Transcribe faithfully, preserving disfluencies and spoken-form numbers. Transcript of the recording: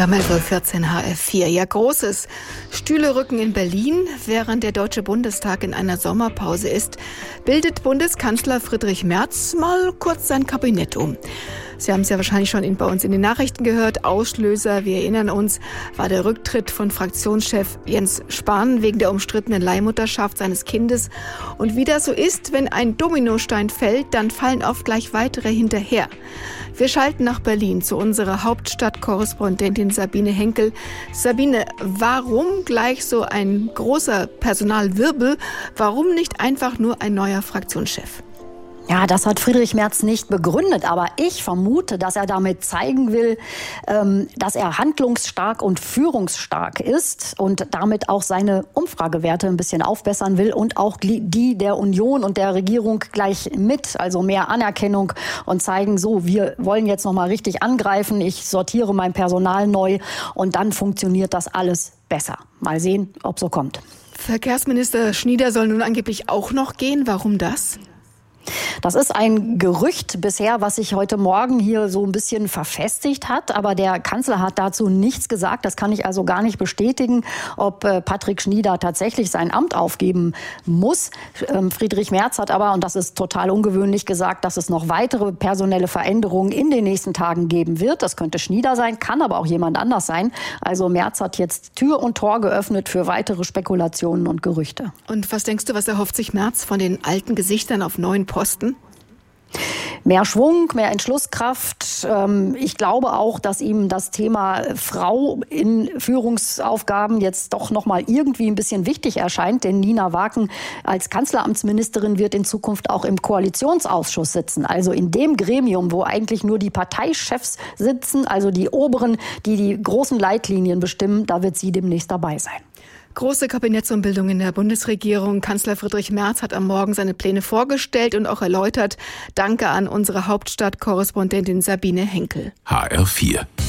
Ja, Melville vierzehn H F vier. Ja, Großes. Stühle rücken in Berlin. Während der Deutsche Bundestag in einer Sommerpause ist, bildet Bundeskanzler Friedrich Merz mal kurz sein Kabinett um. Sie haben es ja wahrscheinlich schon bei uns in den Nachrichten gehört. Auslöser, wir erinnern uns, war der Rücktritt von Fraktionschef Jens Spahn wegen der umstrittenen Leihmutterschaft seines Kindes. Und wie das so ist, wenn ein Dominostein fällt, dann fallen oft gleich weitere hinterher. Wir schalten nach Berlin zu unserer Hauptstadtkorrespondentin Sabine Henkel. Sabine, warum gleich so ein großer Personalwirbel? Warum nicht einfach nur ein neuer Fraktionschef? Ja, das hat Friedrich Merz nicht begründet, aber ich vermute, dass er damit zeigen will, dass er handlungsstark und führungsstark ist und damit auch seine Umfragewerte ein bisschen aufbessern will und auch die der Union und der Regierung gleich mit, also mehr Anerkennung und zeigen, so, wir wollen jetzt noch mal richtig angreifen, ich sortiere mein Personal neu und dann funktioniert das alles besser. Mal sehen, ob so kommt. Verkehrsminister Schnieder soll nun angeblich auch noch gehen. Warum das? Das ist ein Gerücht bisher, was sich heute Morgen hier so ein bisschen verfestigt hat. Aber der Kanzler hat dazu nichts gesagt. Das kann ich also gar nicht bestätigen, ob Patrick Schnieder tatsächlich sein Amt aufgeben muss. Friedrich Merz hat aber, und das ist total ungewöhnlich, gesagt, dass es noch weitere personelle Veränderungen in den nächsten Tagen geben wird. Das könnte Schnieder sein, kann aber auch jemand anders sein. Also Merz hat jetzt Tür und Tor geöffnet für weitere Spekulationen und Gerüchte. Und was denkst du, was erhofft sich Merz von den alten Gesichtern auf neuen Posten? Mehr Schwung, mehr Entschlusskraft. Ich glaube auch, dass ihm das Thema Frau in Führungsaufgaben jetzt doch noch mal irgendwie ein bisschen wichtig erscheint. Denn Nina Waken als Kanzleramtsministerin wird in Zukunft auch im Koalitionsausschuss sitzen. Also in dem Gremium, wo eigentlich nur die Parteichefs sitzen, also die Oberen, die die großen Leitlinien bestimmen, da wird sie demnächst dabei sein. Große Kabinettsumbildung in der Bundesregierung. Kanzler Friedrich Merz hat am Morgen seine Pläne vorgestellt und auch erläutert. Danke an unsere Hauptstadtkorrespondentin Sabine Henkel. H R vier